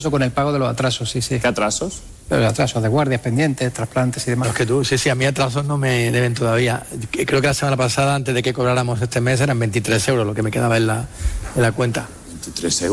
Con el pago de los atrasos, sí. ¿Qué atrasos? Los atrasos de guardias pendientes, trasplantes y demás. Los que tú, sí, a mí atrasos no me deben todavía. Creo que la semana pasada, antes de que cobráramos este mes, eran 23 euros lo que me quedaba en la cuenta. 23 euros.